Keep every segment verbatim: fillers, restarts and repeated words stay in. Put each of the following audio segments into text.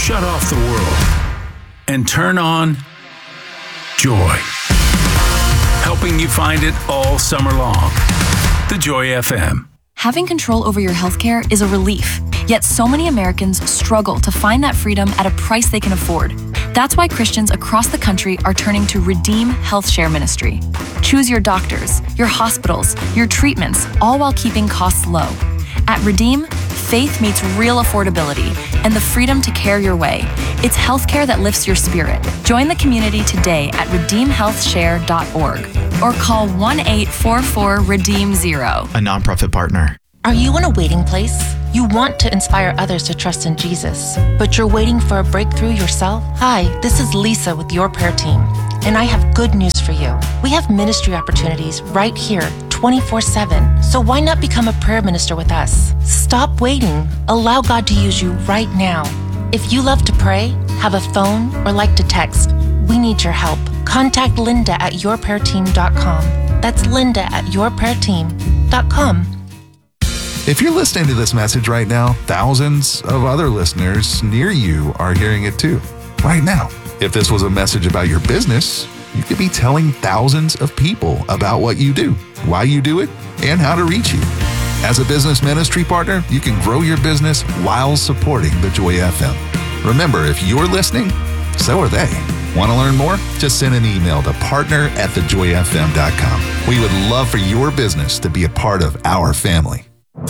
shut off the world and turn on joy. Helping you find it all summer long. The Joy F M. Having control over your healthcare is a relief, yet so many Americans struggle to find that freedom at a price they can afford. That's why Christians across the country are turning to Redeem Health Share Ministry. Choose your doctors, your hospitals, your treatments, all while keeping costs low. At Redeem, faith meets real affordability and the freedom to care your way. It's healthcare that lifts your spirit. Join the community today at redeem health share dot org or call one eight four four redeem zero. A nonprofit partner. Are you in a waiting place? You want to inspire others to trust in Jesus, but you're waiting for a breakthrough yourself? Hi, this is Lisa with Your Prayer Team, and I have good news for you. We have ministry opportunities right here, twenty-four seven, so why not become a prayer minister with us? Stop waiting. Allow God to use you right now. If you love to pray, have a phone, or like to text, we need your help. Contact Linda at your prayer team dot com. That's Linda at your prayer team dot com. If you're listening to this message right now, thousands of other listeners near you are hearing it too, right now. If this was a message about your business, you could be telling thousands of people about what you do, why you do it, and how to reach you. As a business ministry partner, you can grow your business while supporting the Joy F M. Remember, if you're listening, so are they. Want to learn more? Just send an email to partner at the joy f m dot com. We would love for your business to be a part of our family.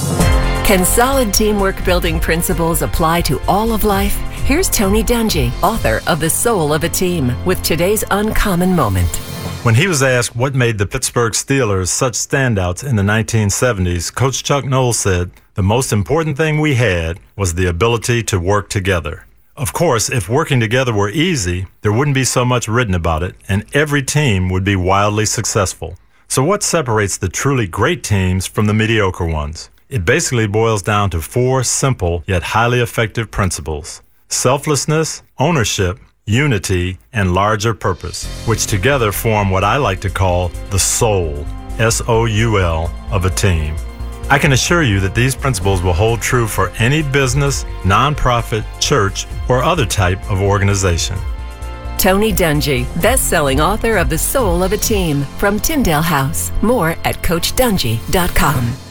Can solid teamwork building principles apply to all of life? Here's Tony Dungy, author of The Soul of a Team, with today's uncommon moment. When he was asked what made the Pittsburgh Steelers such standouts in the nineteen seventies, Coach Chuck Noll said, "The most important thing we had was the ability to work together." Of course, if working together were easy, there wouldn't be so much written about it, and every team would be wildly successful. So what separates the truly great teams from the mediocre ones? It basically boils down to four simple yet highly effective principles: selflessness, ownership, unity, and larger purpose, which together form what I like to call the soul, S O U L, of a team. I can assure you that these principles will hold true for any business, nonprofit, church, or other type of organization. Tony Dungy, best-selling author of The Soul of a Team, from Tyndale House. More at coach dungy dot com.